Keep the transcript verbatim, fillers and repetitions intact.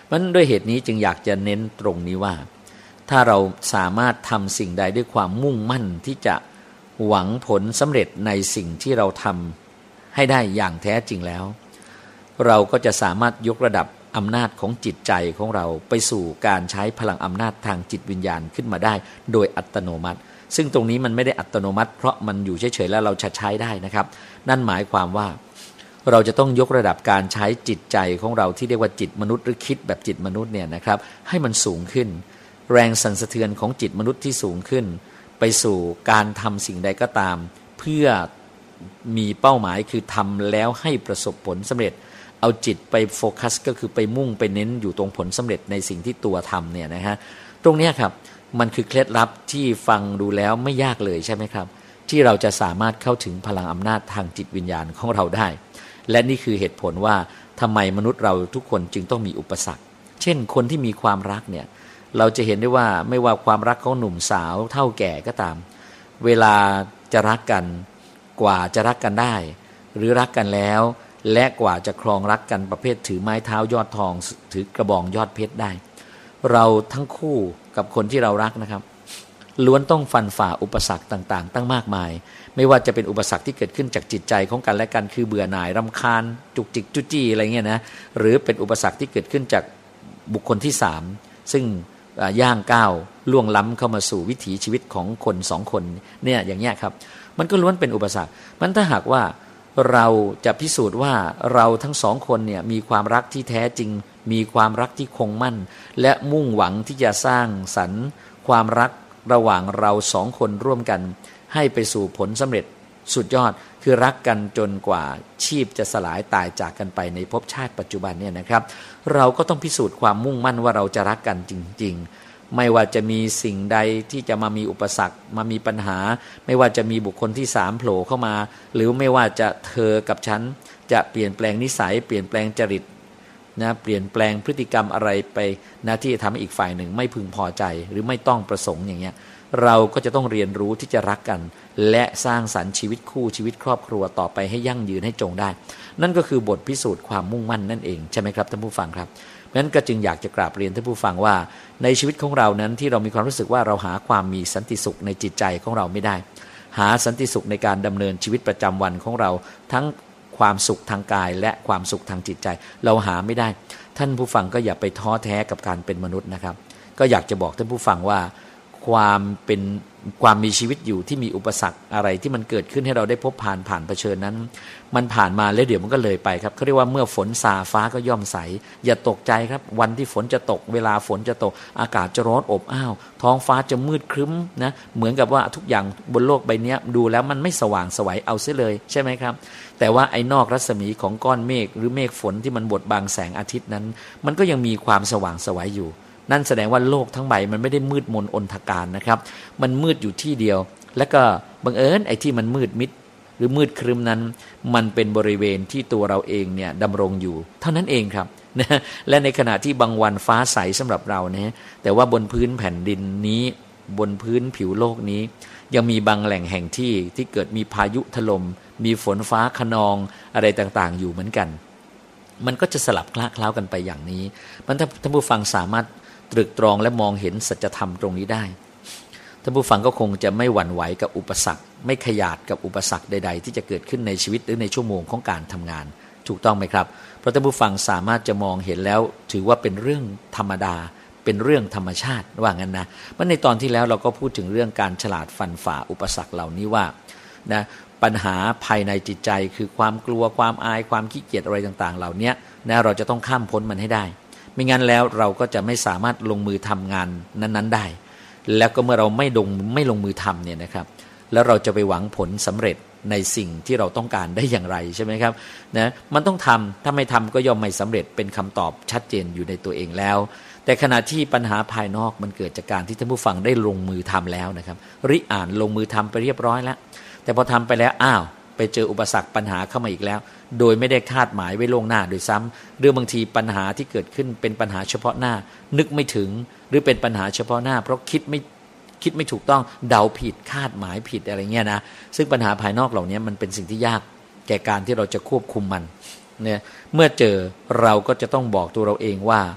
มันด้วยเหตุนี้จึงอยากจะเน้นตรงนี้ว่าถ้าเราสามารถทำสิ่งใดด้วยความมุ่งมั่นที่จะหวังผลสำเร็จในสิ่งที่เราทำให้ได้อย่างแท้จริงแล้วเราก็จะสามารถยกระดับอำนาจของจิตใจของเราไปสู่การใช้พลังอำนาจทางจิตวิญญาณขึ้นมาได้โดยอัตโนมัติซึ่งตรงนี้มันไม่ได้อัตโนมัติเพราะมันอยู่เฉยๆแล้วเราจะใช้ได้นะครับนั่นหมายความว่าเราจะต้องยกระดับการใช้จิตใจของเราที่เรียกว่าจิตมนุษย์หรือคิดแบบจิตมนุษย์เนี่ยนะครับให้มันสูงขึ้นแรงสั่นสะเทือนของจิตมนุษย์ที่สูงขึ้นไปสู่การทำสิ่งใดก็ตามเพื่อมีเป้าหมายคือทำแล้วให้ประสบผลสำเร็จเอาจิตไปโฟกัสก็คือไปมุ่งไปเน้นอยู่ตรงผลสำเร็จในสิ่งที่ตัวทำเนี่ยนะฮะตรงนี้ครับมันคือเคล็ดลับที่ฟังดูแล้วไม่ยากเลยใช่ไหมครับที่เราจะสามารถเข้าถึงพลังอำนาจทางจิตวิญญาณของเราได้และนี่คือเหตุผลว่าทำไมมนุษย์เราทุกคนจึงต้องมีอุปสรรคเช่นคนที่มีความรักเนี่ยเราจะเห็นได้ว่าไม่ว่าความรักของหนุ่มสาวเท่าแก่ก็ตามเวลาจะรักกันกว่าจะรักกันได้หรือรักกันแล้วและกว่าจะครองรักกันประเภทถือไม้เท้ายอดทองถือกระบองยอดเพชรได้เราทั้งคู่กับคนที่เรารักนะครับล้วนต้องฟันฝ่าอุปสรรคต่างๆตั้งมากมายไม่ว่าจะเป็นอุปสรรคที่เกิดขึ้นจากจิตใจของกันและกันคือเบื่อหน่ายรำคาญจุกจิกจุจี้อะไรเงี้ยนะหรือเป็นอุปสรรคที่เกิดขึ้นจากบุคคลที่สามซึ่งย่างก้าวล่วงล้ำเข้ามาสู่วิถีชีวิตของคนสองคนเนี่ยอย่างเงี้ยครับมันก็ล้วนเป็นอุปสรรคมันถ้าหากว่าเราจะพิสูจน์ว่าเราทั้งสองคนเนี่ยมีความรักที่แท้จริงมีความรักที่คงมั่นและมุ่งหวังที่จะสร้างสรรค์ความรักระหว่างเราสองคนร่วมกันให้ไปสู่ผลสำเร็จสุดยอดคือรักกันจนกว่าชีพจะสลายตายจากกันไปในภพชาติปัจจุบันเนี่ยนะครับเราก็ต้องพิสูจน์ความมุ่งมั่นว่าเราจะรักกันจริงๆไม่ว่าจะมีสิ่งใดที่จะมามีอุปสรรคมามีปัญหาไม่ว่าจะมีบุคคลที่สามโผล่เข้ามาหรือไม่ว่าจะเธอกับฉันจะเปลี่ยนแปลงนิสัยเปลี่ยนแปลงจริตนะเปลี่ยนแปลงพฤติกรรมอะไรไปนะที่จะทำให้อีกฝ่ายหนึ่งไม่พึงพอใจหรือไม่ต้องประสงค์อย่างเงี้ยเราก็จะต้องเรียนรู้ที่จะรักกันและสร้างสรรค์ชีวิตคู่ชีวิตครอบครัวต่อไปให้ยั่งยืนให้จงได้นั่นก็คือบทพิสูจน์ความมุ่งมั่นนั่นเองใช่ไหมครับท่านผู้ฟังครับเพราะฉะนั้นก็จึงอยากจะกราบเรียนท่านผู้ฟังว่าในชีวิตของเรานั้นที่เรามีความรู้สึกว่าเราหาความมีสันติสุขในจิตใจของเราไม่ได้หาสันติสุขในการดำเนินชีวิตประจำวันของเราทั้งความสุขทางกายและความสุขทางจิตใจเราหาไม่ได้ท่านผู้ฟังก็อย่าไปท้อแท้กับการเป็นมนุษย์นะครับก็อยากจะบอกท่านผู้ฟังว่าความเป็นความมีชีวิตอยู่ที่มีอุปสรรคอะไรที่มันเกิดขึ้นให้เราได้พบผ่านผ่านเผชิญนั้นมันผ่านมาแล้วเดี๋ยวมันก็เลยไปครับเขาเรียกว่าเมื่อฝนซาฟ้าก็ย่อมใสอย่าตกใจครับวันที่ฝนจะตกเวลาฝนจะตกอากาศจะร้อนอบอ้าวท้องฟ้าจะมืดครึ้มนะเหมือนกับว่าทุกอย่างบนโลกใบนี้ดูแล้วมันไม่สว่างไสวเอาเสียเลยใช่ไหมครับแต่ว่าไอ้นอกรัศมีของก้อนเมฆหรือเมฆฝนที่มันบดบังแสงอาทิตย์นั้นมันก็ยังมีความสว่างไสวอยู่นั่นแสดงว่าโลกทั้งใบมันไม่ได้มืดมนอนทการนะครับมันมืดอยู่ที่เดียวแล้วก็บังเอิญไอ้ที่มันมืดมิดหรือมืดครึ้มนั้นมันเป็นบริเวณที่ตัวเราเองเนี่ยดำรงอยู่เท่านั้นเองครับนะและในขณะที่บางวันฟ้าใสสำหรับเราเนี่ยแต่ว่าบนพื้นแผ่นดินนี้บนพื้นผิวโลกนี้ยังมีบางแหล่งแห่งที่ที่เกิดมีพายุถล่มมีฝนฟ้าคะนองอะไรต่างๆอยู่เหมือนกันมันก็จะสลับคละเคล้ากันไปอย่างนี้มันถ้าท่านผู้ฟังสามารถตรึกตรองและมองเห็นสัจธรรมตรงนี้ได้ท่านผู้ฟังก็คงจะไม่หวั่นไหวกับอุปสรรคไม่ขยาดกับอุปสรรคใดๆที่จะเกิดขึ้นในชีวิตหรือในชั่วโมงของการทำงานถูกต้องไหมครับเพราะท่านผู้ฟังสามารถจะมองเห็นแล้วถือว่าเป็นเรื่องธรรมดาเป็นเรื่องธรรมชาติว่างั้นนะเพราะในตอนที่แล้วเราก็พูดถึงเรื่องการฉลาดฟันฝ่าอุปสรรคเหล่านี้ว่านะปัญหาภายในจิตใจคือความกลัวความอายความขี้เกียจอะไรต่างๆเหล่านี้นะเราจะต้องข้ามพ้นมันให้ได้ไม่งั้นแล้วเราก็จะไม่สามารถลงมือทำงานนั้นๆได้แล้วก็เมื่อเราไม่ลงไม่ลงมือทำเนี่ยนะครับแล้วเราจะไปหวังผลสำเร็จในสิ่งที่เราต้องการได้อย่างไรใช่ไหมครับนะมันต้องทำถ้าไม่ทำก็ย่อมไม่สำเร็จเป็นคำตอบชัดเจนอยู่ในตัวเองแล้วแต่ขณะที่ปัญหาภายนอกมันเกิดจากการที่ท่านผู้ฟังได้ลงมือทำแล้วนะครับริอ่านลงมือทำไปเรียบร้อยแล้วแต่พอทำไปแล้วอ้าวไปเจออุปสรรคปัญหาเข้ามาอีกแล้วโดยไม่ได้คาดหมายไว้ล่วงหน้าโดยซ้ำเรื่องบางทีปัญหาที่เกิดขึ้นเป็นปัญหาเฉพาะหน้านึกไม่ถึงหรือเป็นปัญหาเฉพาะหน้าเพราะคิดไม่คิดไม่ถูกต้องเดาผิดคาดหมายผิดอะไรเงี้ยนะซึ่งปัญหาภายนอกเหล่านี้มันเป็นสิ่งที่ยากแก่การที่เราจะควบคุมมันเนี่ยเมื่อเจอเราก็จะต้องบอกตัวเราเองว่า